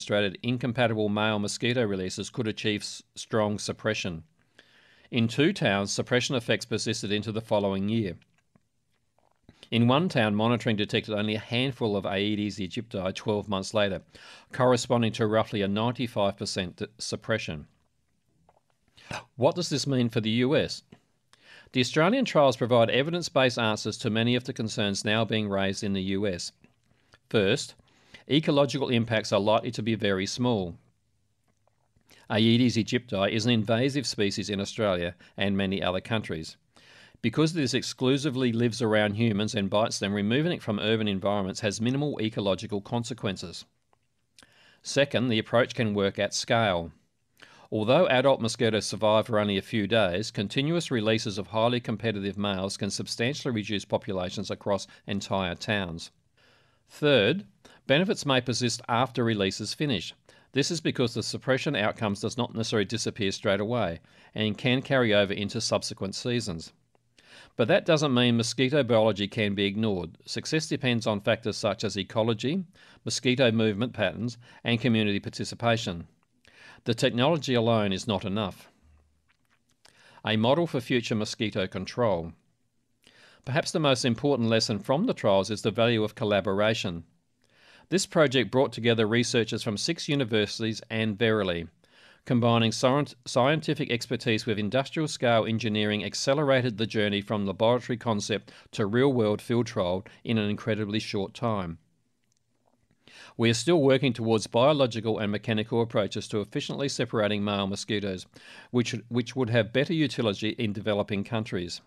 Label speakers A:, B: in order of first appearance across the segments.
A: demonstrated incompatible male mosquito releases could achieve strong suppression. In 2 towns, suppression effects persisted into the following year. In one town, monitoring detected only a handful of Aedes aegypti 12 months later, corresponding to roughly a 95% suppression. What does this mean for the US? The Australian trials provide evidence-based answers to many of the concerns now being raised in the US. First, ecological impacts are likely to be very small. Aedes aegypti is an invasive species in Australia and many other countries. Because this exclusively lives around humans and bites them, removing it from urban environments has minimal ecological consequences. Second, the approach can work at scale. Although adult mosquitoes survive for only a few days, continuous releases of highly competitive males can substantially reduce populations across entire towns. Third, benefits may persist after releases finish. This is because the suppression outcomes does not necessarily disappear straight away and can carry over into subsequent seasons. But that doesn't mean mosquito biology can be ignored. Success depends on factors such as ecology, mosquito movement patterns, and community participation. The technology alone is not enough. A model for future mosquito control. Perhaps the most important lesson from the trials is the value of collaboration. This project brought together researchers from 6 universities and Verily. Combining scientific expertise with industrial-scale engineering accelerated the journey from laboratory concept to real-world field trial in an incredibly short time. We are still working towards biological and mechanical approaches to efficiently separating male mosquitoes, which would have better utility in developing countries.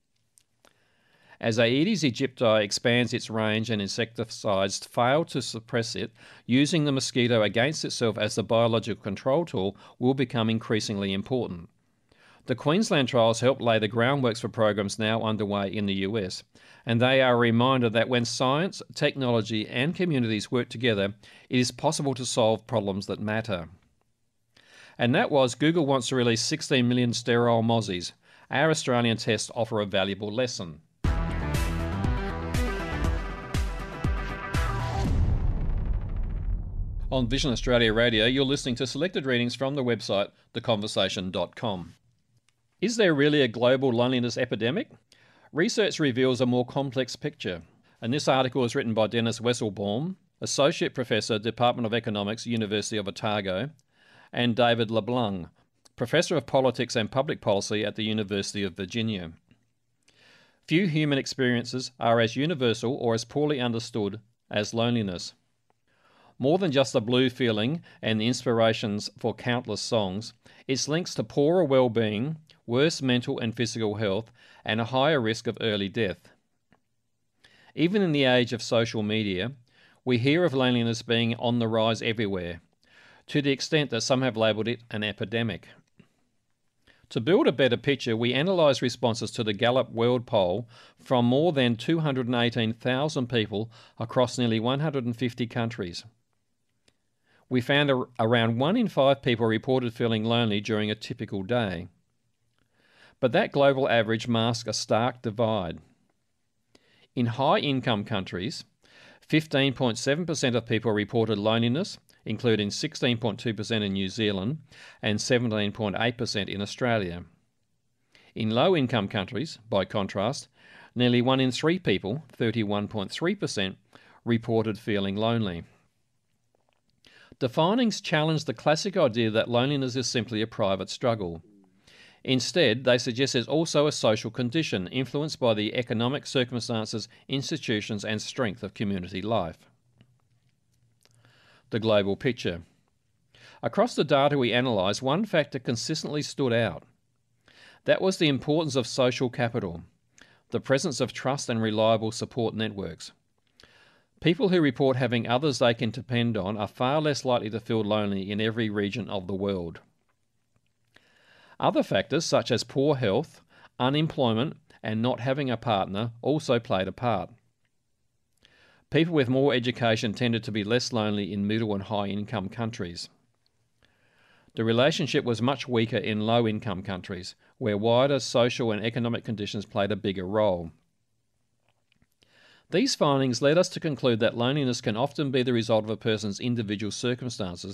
A: As Aedes aegypti expands its range and insecticides fail to suppress it, using the mosquito against itself as the biological control tool will become increasingly important. The Queensland trials help lay the groundwork for programs now underway in the US, and they are a reminder that when science, technology and communities work together, it is possible to solve problems that matter. And that was Google wants to release 16 million sterile mozzies. Our Australian tests offer a valuable lesson. On Vision Australia Radio, you're listening to selected readings from the website theconversation.com. Is there really a global loneliness epidemic? Research reveals a more complex picture, and this article is written by Dennis Wesselbaum, Associate Professor, Department of Economics, University of Otago, and David LeBlanc, Professor of Politics and Public Policy at the University of Virginia. Few human experiences are as universal or as poorly understood as loneliness. More than just the blue feeling and the inspirations for countless songs, its links to poorer well-being, worse mental and physical health, and a higher risk of early death. Even in the age of social media, we hear of loneliness being on the rise everywhere, to the extent that some have labelled it an epidemic. To build a better picture, we analysed responses to the Gallup World Poll from more than 218,000 people across nearly 150 countries. We found around 1 in 5 people reported feeling lonely during a typical day. But that global average masks a stark divide. In high-income countries, 15.7% of people reported loneliness, including 16.2% in New Zealand and 17.8% in Australia. In low-income countries, by contrast, nearly 1 in 3 people, 31.3%, reported feeling lonely. The findings challenge the classic idea that loneliness is simply a private struggle. Instead, they suggest there's also a social condition influenced by the economic circumstances, institutions and strength of community life. The global picture. Across the data we analysed, one factor consistently stood out. That was the importance of social capital, the presence of trust and reliable support networks. People who report having others they can depend on are far less likely to feel lonely in every region of the world. Other factors such as poor health, unemployment, and not having a partner also played a part. People with more education tended to be less lonely in middle and high-income countries. The relationship was much weaker in low-income countries, where wider social and economic conditions played a bigger role. These findings led us to conclude that loneliness can often be the result of a person's individual circumstances